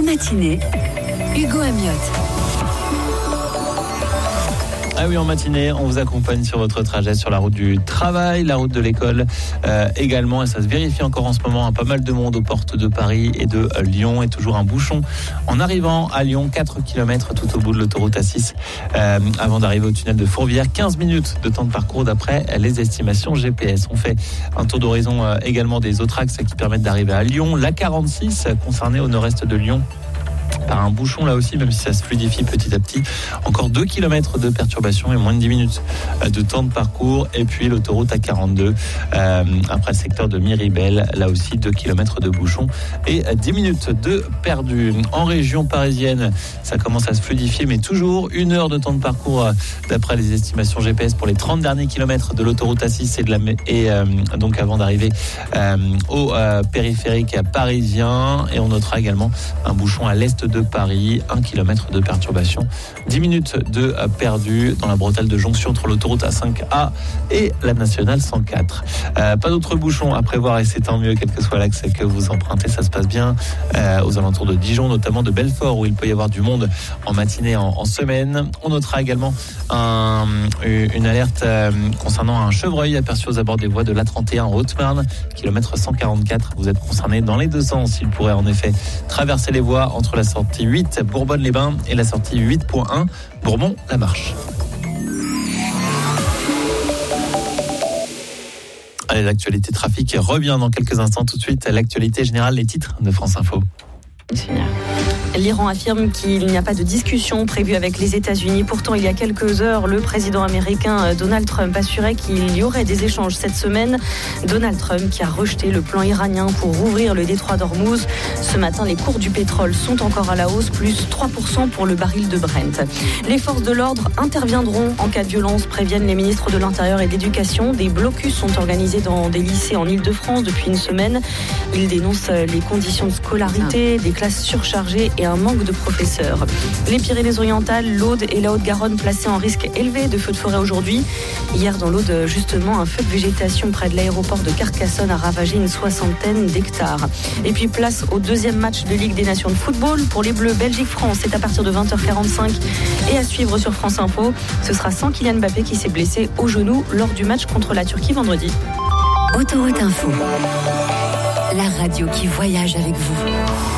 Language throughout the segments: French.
matinée, Hugo Amiotte. Ah oui, en matinée, on vous accompagne sur votre trajet sur la route du travail, la route de l'école également. Et ça se vérifie encore en ce moment. Pas mal de monde aux portes de Paris et de Lyon. Et toujours un bouchon en arrivant à Lyon. 4 km tout au bout de l'autoroute A6 avant d'arriver au tunnel de Fourvière. 15 minutes de temps de parcours d'après les estimations GPS. On fait un tour d'horizon également des autres axes qui permettent d'arriver à Lyon. La 46 concernée au nord-est de Lyon. Par un bouchon là aussi, même si ça se fluidifie petit à petit. Encore 2 km de perturbation et moins de 10 minutes de temps de parcours. Et puis l'autoroute A42 après le secteur de Miribel, là aussi 2 km de bouchon et 10 minutes de perdu. En région parisienne, ça commence à se fluidifier, mais toujours 1 heure de temps de parcours d'après les estimations GPS pour les 30 derniers kilomètres de l'autoroute A6 donc avant d'arriver au périphérique parisien. Et on notera également un bouchon à l'est de Paris, 1 km de perturbation, 10 minutes de perdu dans la bretelle de jonction entre l'autoroute A5A et la nationale 104. Pas d'autres bouchons à prévoir et c'est tant mieux, quel que soit l'axe que vous empruntez, ça se passe bien aux alentours de Dijon, notamment de Belfort où il peut y avoir du monde en matinée, en semaine. On notera également une alerte concernant un chevreuil aperçu aux abords des voies de l'A31 en Haute-Marne, kilomètre 144. Vous êtes concerné dans les deux sens. Il pourrait en effet traverser les voies entre la sortie 8 Bourbonne-les-Bains et la sortie 8.1 Bourbon-la-Marche. Allez, l'actualité trafic revient dans quelques instants. Tout de suite, l'actualité générale, les titres de France Info. L'Iran affirme qu'il n'y a pas de discussion prévue avec les États-Unis. Pourtant, il y a quelques heures, le président américain Donald Trump assurait qu'il y aurait des échanges cette semaine. Donald Trump qui a rejeté le plan iranien pour rouvrir le détroit d'Ormuz. Ce matin, les cours du pétrole sont encore à la hausse, plus 3% pour le baril de Brent. Les forces de l'ordre interviendront en cas de violence, préviennent les ministres de l'Intérieur et de l'Éducation. Des blocus sont organisés dans des lycées en Ile-de-France depuis une semaine. Ils dénoncent les conditions de scolarité, des classes surchargées et un manque de professeurs. Les Pyrénées-Orientales, l'Aude et la Haute-Garonne placés en risque élevé de feux de forêt aujourd'hui. Hier dans l'Aude, justement, un feu de végétation près de l'aéroport de Carcassonne a ravagé une 60aine d'hectares. Et puis place au deuxième match de Ligue des Nations de football pour les Bleus Belgique-France. C'est à partir de 20h45 et à suivre sur France Info. Ce sera sans Kylian Mbappé qui s'est blessé au genou lors du match contre la Turquie vendredi. Autoroute Info, la radio qui voyage avec vous.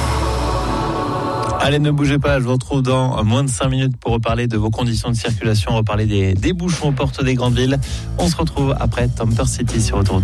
Allez, ne bougez pas, je vous retrouve dans moins de 5 minutes pour reparler de vos conditions de circulation, reparler des bouchons aux portes des grandes villes. On se retrouve après Tamper City sur Autoroute.